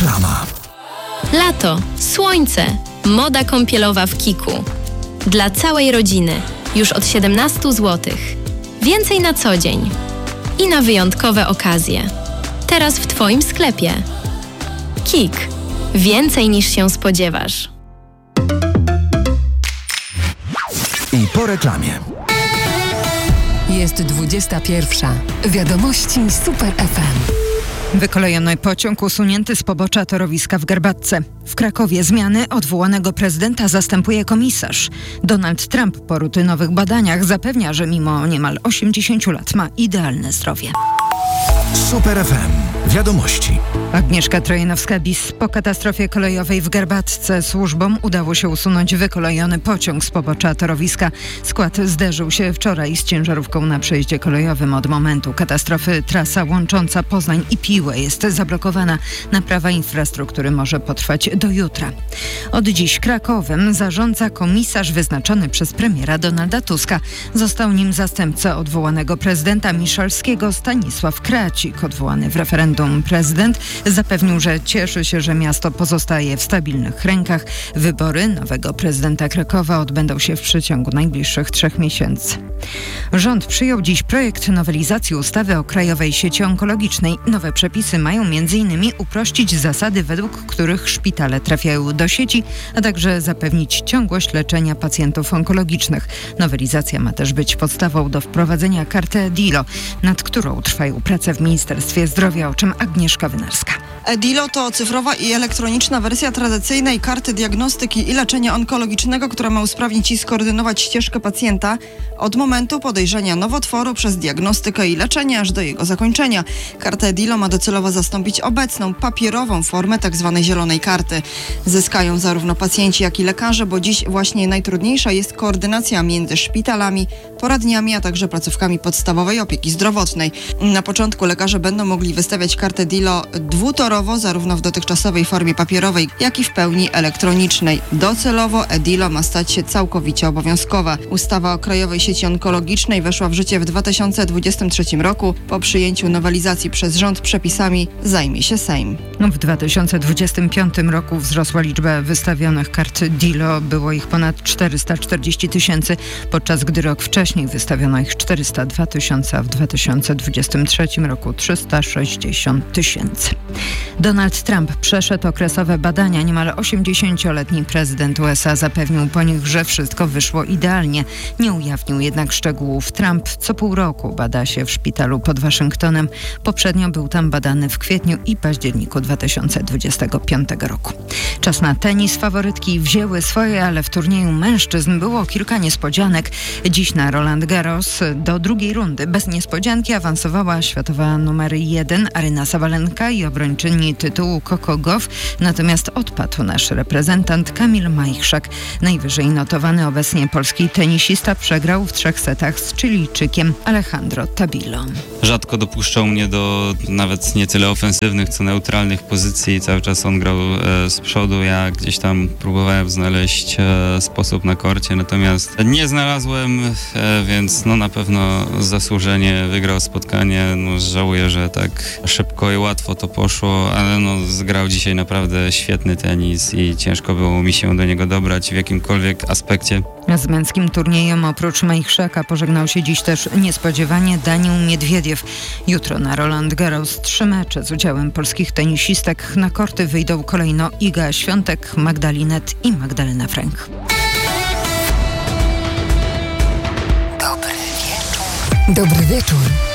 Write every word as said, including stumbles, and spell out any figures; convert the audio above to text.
Reklama. Lato, słońce, moda kąpielowa w Kiku. Dla całej rodziny, już od siedemnaście złotych. Więcej na co dzień i na wyjątkowe okazje. Teraz w Twoim sklepie. Kik. Więcej niż się spodziewasz. I po reklamie. Jest dwudziesta pierwsza. Wiadomości Super F M. Wykolejony pociąg usunięty z pobocza torowiska w Garbatce. W Krakowie zmiany odwołanego prezydenta zastępuje komisarz. Donald Trump po rutynowych badaniach zapewnia, że mimo niemal osiemdziesięciu lat ma idealne zdrowie. Super F M. Wiadomości. Agnieszka Trojanowska-Bis. Po katastrofie kolejowej w Garbatce służbom udało się usunąć wykolejony pociąg z pobocza torowiska. Skład zderzył się wczoraj z ciężarówką na przejeździe kolejowym. Od momentu katastrofy trasa łącząca Poznań i Piłę jest zablokowana. Naprawa infrastruktury może potrwać do jutra. Od dziś Krakowem zarządza komisarz wyznaczony przez premiera Donalda Tuska. Został nim zastępca odwołanego prezydenta Miszalskiego Stanisław Kracik. Odwołany w referendum prezydent zapewnił, że cieszy się, że miasto pozostaje w stabilnych rękach. Wybory nowego prezydenta Krakowa odbędą się w przeciągu najbliższych trzech miesięcy. Rząd przyjął dziś projekt nowelizacji ustawy o Krajowej Sieci Onkologicznej. Nowe przepisy mają między innymi uprościć zasady, według których szpitale trafiają do sieci, a także zapewnić ciągłość leczenia pacjentów onkologicznych. Nowelizacja ma też być podstawą do wprowadzenia karty EDILO, nad którą trwają prace w Ministerstwie Zdrowia, o czym Agnieszka Wynarska. EDILO to cyfrowa i elektroniczna wersja tradycyjnej karty diagnostyki i leczenia onkologicznego, która ma usprawnić i skoordynować ścieżkę pacjenta od momentu podejrzenia nowotworu przez diagnostykę i leczenie aż do jego zakończenia. Karta EDILO ma docelowo zastąpić obecną papierową formę tzw. zielonej karty. Zyskają zarówno pacjenci, jak i lekarze, bo dziś właśnie najtrudniejsza jest koordynacja między szpitalami, poradniami, a także placówkami podstawowej opieki zdrowotnej. Na początku lekarze będą mogli wystawiać kartę EDILO dwutorowo, zarówno w dotychczasowej formie papierowej, jak i w pełni elektronicznej. Docelowo EDILO ma stać się całkowicie obowiązkowa. Ustawa o Krajowej Sieci Onkologicznej weszła w życie w dwa tysiące dwudziestym trzecim roku. Po przyjęciu nowelizacji przez rząd przepisami zajmie się Sejm. W dwa tysiące dwudziestym piątym roku wzrosła liczba wystawionych kart EDILO. Było ich ponad czterysta czterdzieści tysięcy, podczas gdy rok wcześniej wystawiono ich czterysta dwa tysiące, a w dwa tysiące dwudziestym trzecim roku trzysta sześćdziesiąt tysięcy. Donald Trump przeszedł okresowe badania. Niemal osiemdziesięcioletni prezydent U S A zapewnił po nich, że wszystko wyszło idealnie. Nie ujawnił jednak szczegółów. Trump co pół roku bada się w szpitalu pod Waszyngtonem. Poprzednio był tam badany w kwietniu i październiku dwa tysiące dwudziestego piątego roku. Czas na tenis. Faworytki wzięły swoje, ale w turnieju mężczyzn było kilka niespodzianek. Dziś na Roland Garros do drugiej rundy bez niespodzianki awansowała światowa numer jeden Aryna Sabalenka i obrończyni tytułu Coco Gauff, natomiast odpadł nasz reprezentant Kamil Majchrzak. Najwyżej notowany obecnie polski tenisista przegrał w trzech setach z Chilijczykiem Alejandro Tabilo. Rzadko dopuszczał mnie do nawet nie tyle ofensywnych, co neutralnych pozycji. Cały czas on grał e, z przodu, ja gdzieś tam próbowałem znaleźć e, sposób na korcie, natomiast nie znalazłem, e, więc no na pewno zasłużenie wygrał spotkanie. No, żałuję, że tak szybko i łatwo to poszło, ale no zgrał dzisiaj naprawdę świetny tenis i ciężko było mi się do niego dobrać w jakimkolwiek aspekcie. Z męskim turniejem oprócz Majchrzaka pożegnał się dziś też niespodziewanie Daniel Miedwiediew. Jutro na Roland Garros trzy mecze z udziałem polskich tenisistek. Na korty wyjdą kolejno Iga Świątek, Magdalinet i Magdalena Frank. Dobry wieczór. Dobry wieczór.